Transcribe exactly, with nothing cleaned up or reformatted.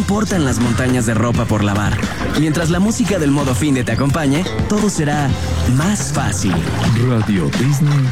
importan las montañas de ropa por lavar. Mientras la música del modo Finde te acompañe, todo será más fácil. Radio Disney